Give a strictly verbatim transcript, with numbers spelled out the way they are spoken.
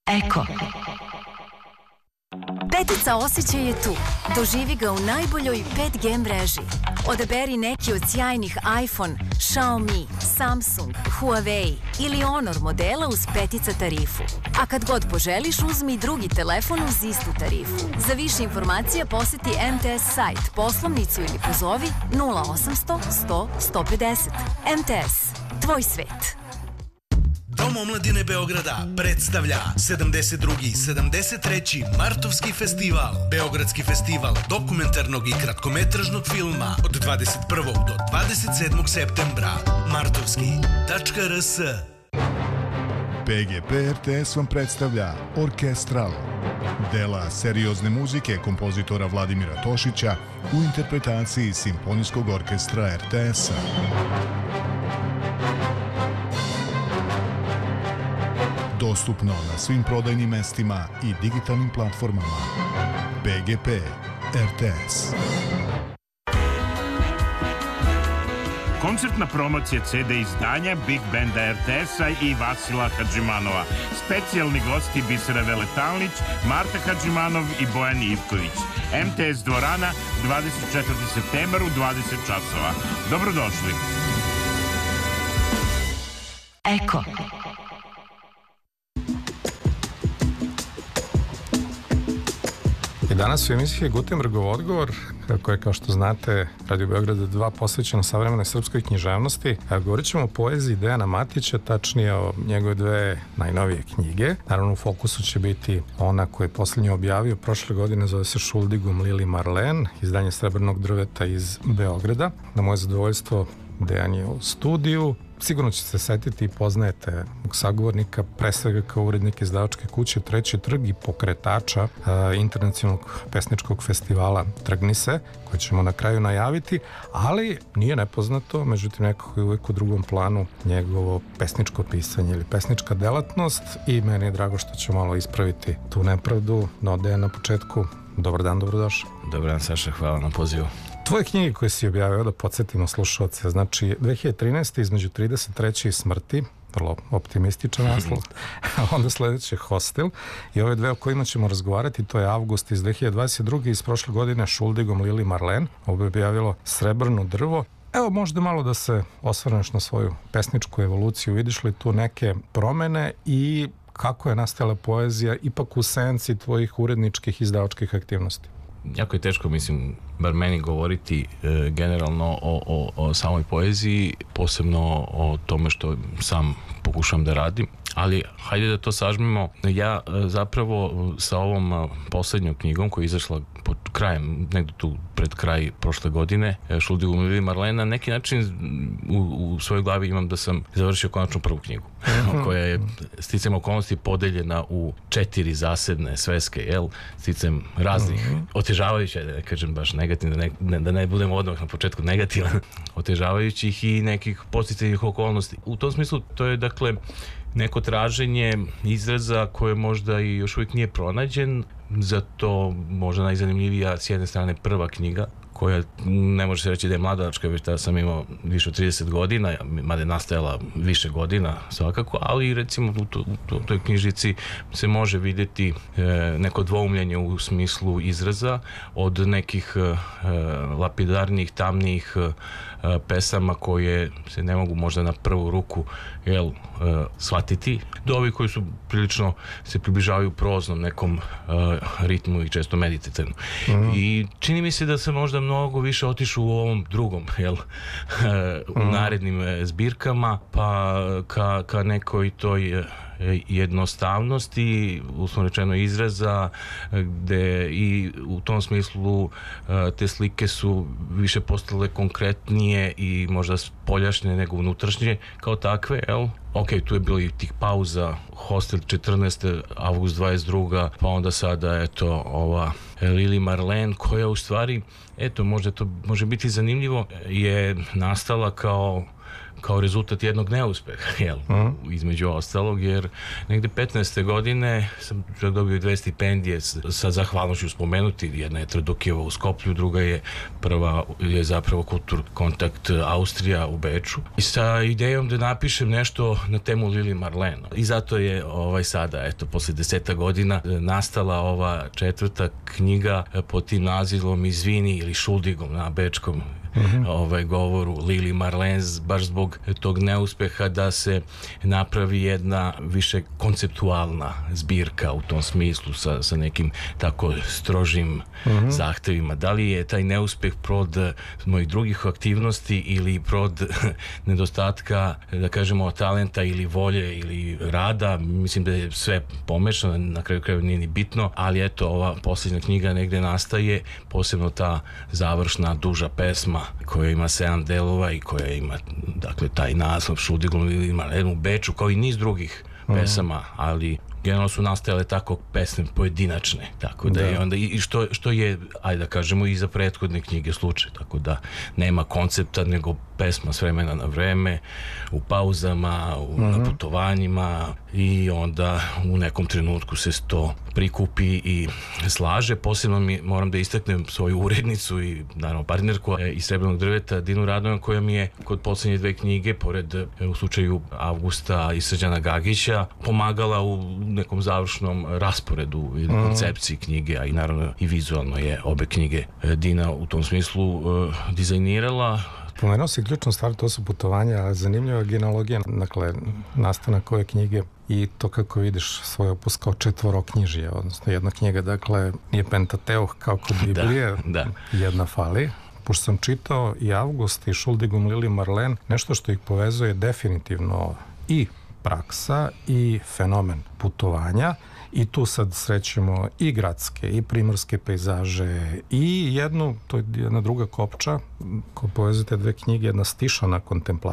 Eko. Petica osjećaj je tu. Doživi ga u najboljoj pet G mreži. Odaberi neki od sjajnih iPhone, Xiaomi, Samsung, Huawei ili Honor modela uz petica tarifu. A kad god poželiš, uzmi drugi telefon uz istu tarifu. Za više informacija poseti M T S sajt, poslovnicu ili pozovi nula osamsto sto sto pedeset. M T S. Tvoj svet. Dom omladine Beograda predstavlja sedamdeset drugi i sedamdeset treći Martovski festival. Beogradski festival dokumentarnog i kratkometražnog filma od dvadeset prvog do dvadeset sedmog septembra. Martovski tačka R S. P G P R T S vam predstavlja Orkestral. Dela seriozne muzike kompozitora Vladimira Tošića u interpretaciji Simfonijskog orkestra R T S-a. Dostupno na svim prodajnim mestima i digitalnim platformama. P G P R T S. Koncertna promocija C D izdanja Big Banda R T S-a i Vasila Hadžimanova. Specijalni gosti Bisera Veletalnić, Marta Hadžimanov i Bojan Ivković. M T S dvorana, dvadeset četvrti septembar u dvadeset časova. Dobrodošli. Eko. I danas u emisiji je Gutenbergov odgovor, koja je, kao što znate, Radio Beograda dva posvećena savremenoj srpskoj književnosti. Govorit ćemo o poeziji Dejana Matića, tačnije o njegove dve najnovije knjige. Naravno, u fokusu će biti ona koju je poslednje objavio prošle godine, zove se Šuldigum Lili Marlen, izdanje Srebrnog drveta iz Beograda. Na moje zadovoljstvo, Dejan je u studiju. Sigurno ćete se setiti i poznajete sagovornika, pre svega kao urednik izdavačke kuće Treći trg i pokretača uh, internacionalnog pesničkog festivala Trgni se, koji ćemo na kraju najaviti, ali nije nepoznato, međutim nekako je uvijek u drugom planu njegovo pesničko pisanje ili pesnička delatnost i meni je drago što ću malo ispraviti tu nepravdu. No, Dejan, na početku, dobar dan, dobrodošao. Dobar dan, Saša, hvala na pozivu. Tvoje knjige koje si objavio, da podsjetimo slušalce, znači dve hiljade trinaeste između trideset treće i smrti, vrlo optimističan naslov, a onda sledeće Hostel i ove dve o kojima ćemo razgovarati, to je Avgust iz dve hiljade dvadeset druge iz prošle godine Šuldigom Lili Marlen, ovo je objavilo Srebrno drvo. Evo, možda malo da se osvrneš na svoju pesničku evoluciju, vidiš li tu neke promene i kako je nastala poezija ipak u senci tvojih uredničkih izdavačkih aktivnosti? Jako je teško, mislim, bar meni govoriti e, generalno o, o, o samoj poeziji, posebno o tome što sam pokušam da radim, ali hajde da to sažmimo. Ja e, zapravo sa ovom a, poslednjom knjigom koja je izašla pod krajem, negdje tu pred kraj prošle godine, e, Šuldigum Lili Marlen, na neki način u, u svojoj glavi imam da sam završio konačno prvu knjigu, koja je sticam okolnosti podeljena u četiri zasedne sveske, jel, sticam raznih otežavajućih, da ne kažem baš negativno, da ne, da ne budem odmah na početku negativan, otežavajućih i nekih podsticajnih okolnosti. U tom smislu to je, dakle, neko traženje izraza koje možda i još uvijek nije pronađen, zato možda najzanimljivija s jedne strane prva knjiga, koja ne može se reći da je mladalačka, već da sam imao više od trideset godina, mada je nastajala više godina svakako, ali recimo u, to, u toj knjižici se može vidjeti e, neko dvoumljenje u smislu izraza od nekih e, lapidarnih, tamnijih e, pesama koje se ne mogu možda na prvu ruku jel, e, shvatiti, do ovih koji su prilično se približavaju proznom nekom e, ritmu i često meditativnom. Mm. I čini mi se da sam možda mnogo više otišao u ovom drugom, jel, u mm. narednim zbirkama, pa ka, ka nekoj toj jednostavnosti, uslovno rečeno izraza, gde i u tom smislu te slike su više postale konkretnije i možda spoljašnje nego unutrašnje kao takve, jel? Ok, tu je bilo i tih pauza, Hostel četrnaeste, Avgust dvadeset druga, pa onda sada, eto, ova Lili Marlen, koja u stvari, eto, možda to može biti zanimljivo, je nastala kao kao rezultat jednog neuspeha, jel? Mm. Između ostalog, jer negde petnaeste godine sam čak dobio dve stipendije sa zahvalnošću spomenuti. Jedna je Trdokijeva u Skoplju, druga je prva je zapravo Kultur Kontakt Austrija u Beču. I sa idejom da napišem nešto na temu Lili Marlene. I zato je ovaj sada, eto, posle deseta godina nastala ova četvrta knjiga pod tim nazivom Izvini ili Šuldigom na bečkom Mm-hmm. ovaj govoru Lili Marlene, baš zbog tog neuspeha da se napravi jedna više konceptualna zbirka u tom smislu sa, sa nekim tako strožim mm-hmm. zahtevima. Da li je taj neuspeh prod mojih drugih aktivnosti ili prod nedostatka, da kažemo, talenta ili volje ili rada? Mislim da je sve pomešano, na kraju krajeva nije ni bitno, ali eto, ova posljednja knjiga negde nastaje, posebno ta završna duža pesma koja ima sedam delova i koja ima, dakle, taj naslov Šuldigom ili Marlene u Beču, kao i niz drugih pesama, ali generalno su nastajale tako pesme pojedinačne, tako da, da. je onda i što, što je, ajde da kažemo, i za prethodne knjige slučaj, tako da nema koncepta nego pesma s vremena na vreme, u pauzama, u, uh-huh. na putovanjima, i onda u nekom trenutku se to prikupi i slaže. Posebno mi moram da istaknem svoju urednicu i naravno partnerku iz Srebrnog drveta, Dinu Radovan, koja mi je kod poslednje dve knjige, pored u slučaju Avgusta i Srđana Gagića, pomagala u nekom završnom rasporedu i uh-huh. koncepciji knjige, a i naravno i vizualno je obe knjige Dina u tom smislu uh, dizajnirala. Pomenuo si ključnu stvar, to su putovanja, zanimljiva genealogija, dakle, nastanak ove knjige i to kako vidiš svoj opus kao četvoroknjižije, odnosno jedna knjiga, dakle, nije Pentateuh kao kod Biblije, da, da. jedna fali. Pošto sam čitao i Avgust i Šuldigom Lili Marlene, nešto što ih povezuje definitivno i praksa i fenomen putovanja, i tu sad srećemo i gradske i primorske pejzaže i jednu, to je jedna druga kopča koja povezuje te dve knjige, jedna stišana kontemplacija